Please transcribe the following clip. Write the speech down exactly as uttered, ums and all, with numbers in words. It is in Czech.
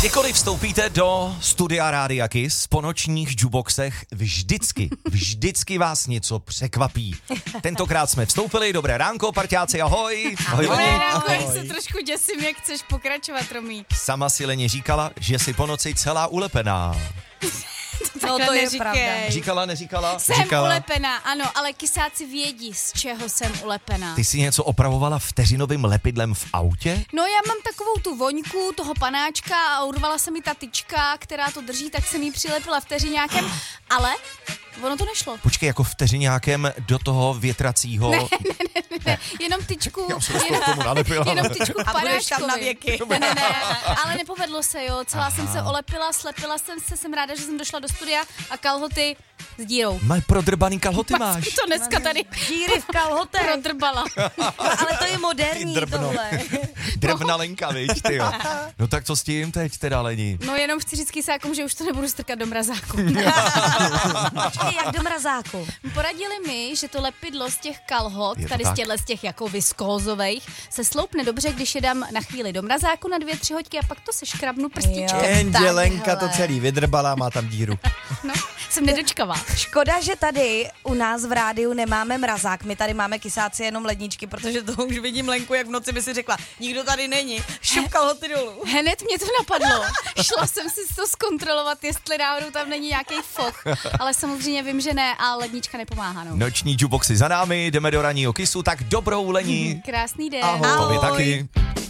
Kdykoliv vstoupíte do studia Rádia Kiss po nočních jukeboxech, vždycky, vždycky vás něco překvapí. Tentokrát jsme vstoupili, dobré ránko, parťáci, ahoj. Ahoj, Dobré Leni. ránko, jak se trošku děsím, jak chceš pokračovat, Romí. Sama si Leně říkala, že si po noci celá ulepená. No to je pravda. Říkala, neříkala? Jsem Říkala. ulepená, ano, ale kysáci vědí, z čeho jsem ulepená. Ty si něco opravovala vteřinovým lepidlem v autě? No já mám takovou tu voňku toho panáčka a urvala se mi ta tyčka, která to drží, tak jsem jí přilepila vteřiňákem, ale ono to nešlo. Počkej, jako vteřiňákem do toho větracího... Ne, ne, ne, ne, ne. jenom tyčku, Já jsem se jenom, k tomu nalepila. jenom tyčku A budeš tam panáčkovi. na věky. Ne, ne, ne, ale nepovedlo se, jo, celá Aha. jsem se olepila, slepila jsem se, jsem ráda, že jsem došla do studia a kalhoty s dírou. Maj prodrbaný kalhoty máš. To dneska tady Díry v kalhotech. prodrbala. No, ale to je moderní Drbno. tohle. Drbna Lenka, viď, tyjo. No tak co s tím teď teda, Leni? No jenom chci říct kysákům, že už to nebudu strkat do mrazáku. Počkej, jak do mrazáku. Poradili mi, že to lepidlo z těch kalhot, Je to tady tak? z těchhle z těch jako viskózových, se sloupne dobře, když je dám na chvíli do mrazáku na dvě, tři hoďky a pak to se škrabnu prstíčkem. Jo. Jenže Lenka Takhle. to celý vydrbala, má tam díru. No, jsem nedočkavá. Škoda, že tady u nás v rádiu nemáme mrazák. My tady máme kysáci jenom ledničky, protože to už vidím Lenku, jak v noci by si řekla, nikdo tady není, šup kalhoty dolů. Hned mě to napadlo. Šla jsem si to zkontrolovat, jestli náhodou tam není nějaký foch. Ale samozřejmě vím, že ne a lednička nepomáhá. No. Noční jukeboxy za námi, jdeme do ranního Kissu, tak dobrou, Leni. Krásný den. Tobě taky.